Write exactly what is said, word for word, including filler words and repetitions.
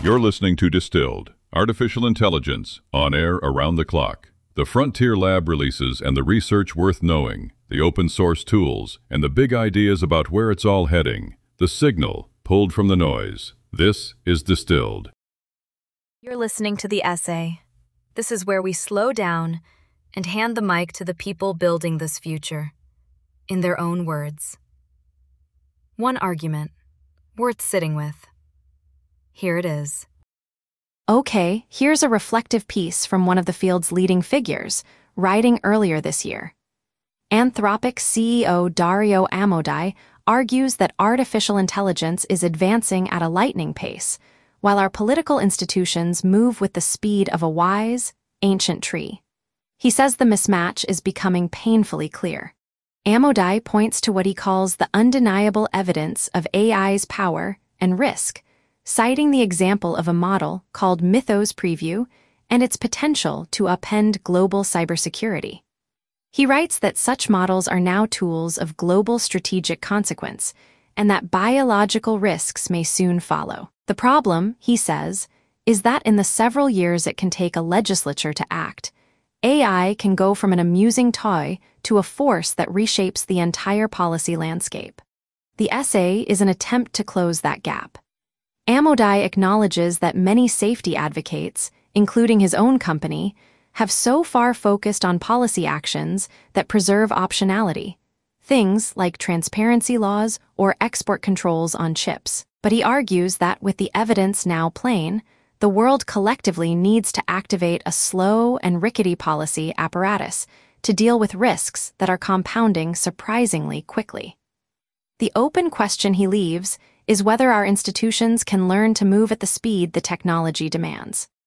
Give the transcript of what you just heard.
You're listening to Distilled, Artificial Intelligence, on air around the clock. The Frontier Lab releases and the research worth knowing, the open source tools, and the big ideas about where it's all heading. The signal pulled from the noise. This is Distilled. You're listening to The Essay. This is where we slow down and hand the mic to the people building this future, in their own words. One argument, worth sitting with. Here it is. Okay, here's a reflective piece from one of the field's leading figures, writing earlier this year. Anthropic C E O Dario Amodei argues that artificial intelligence is advancing at a lightning pace, while our political institutions move with the speed of a wise, ancient tree. He says the mismatch is becoming painfully clear. Amodei points to what he calls the undeniable evidence of A I's power and risk, citing the example of a model called Mythos Preview and its potential to upend global cybersecurity. He writes that such models are now tools of global strategic consequence, and that biological risks may soon follow. The problem, he says, is that in the several years it can take a legislature to act, A I can go from an amusing toy to a force that reshapes the entire policy landscape. The essay is an attempt to close that gap. Amodei acknowledges that many safety advocates, including his own company, have so far focused on policy actions that preserve optionality, things like transparency laws or export controls on chips. But he argues that with the evidence now plain, the world collectively needs to activate a slow and rickety policy apparatus to deal with risks that are compounding surprisingly quickly. The open question he leaves is whether our institutions can learn to move at the speed the technology demands.